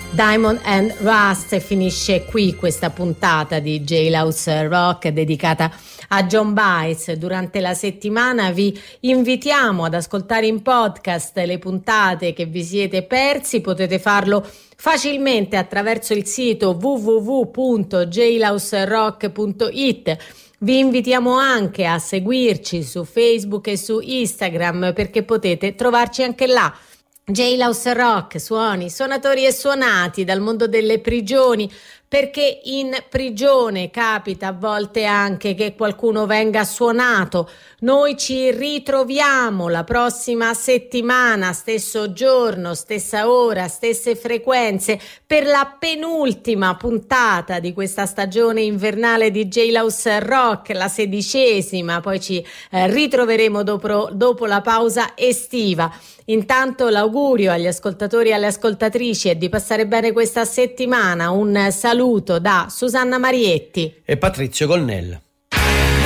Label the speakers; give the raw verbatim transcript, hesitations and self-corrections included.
Speaker 1: Diamond and Rust. E finisce qui questa puntata di Jailhouse Rock dedicata a John Baez. Durante la settimana vi invitiamo ad ascoltare in podcast le puntate che vi siete persi. Potete farlo facilmente attraverso il sito w w w punto jailhouse rock punto i t. Vi invitiamo anche a seguirci su Facebook e su Instagram, perché potete trovarci anche là. Jailhouse Rock, suoni, suonatori e suonati dal mondo delle prigioni, perché in prigione capita a volte anche che qualcuno venga suonato. Noi ci ritroviamo la prossima settimana, stesso giorno, stessa ora, stesse frequenze, per la penultima puntata di questa stagione invernale di Jailhouse Rock, la sedicesima. Poi ci eh, ritroveremo dopo, dopo la pausa estiva. Intanto l'augurio agli ascoltatori e alle ascoltatrici è di passare bene questa settimana. Un saluto da Susanna Marietti
Speaker 2: e Patrizio Colnell.